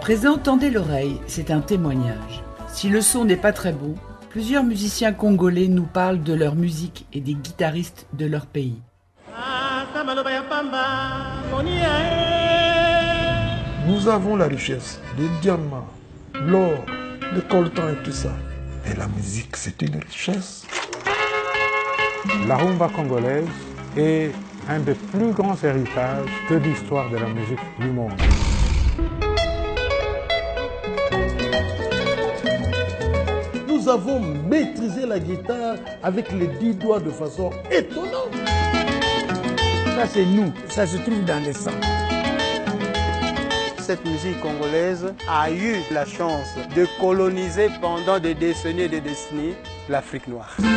présent, tendez l'oreille, c'est un témoignage. Si le son n'est pas très bon, plusieurs musiciens congolais nous parlent de leur musique et des guitaristes de leur pays. Nous avons la richesse, les diamants, l'or, le coltan et tout ça. Et la musique, c'est une richesse. La rumba congolaise est un des plus grands héritages de l'histoire de la musique du monde. Nous avons maîtrisé la guitare avec les 10 doigts de façon étonnante. Ça c'est nous, ça se trouve dans le sang. Cette musique congolaise a eu la chance de coloniser pendant des décennies et des décennies l'Afrique noire.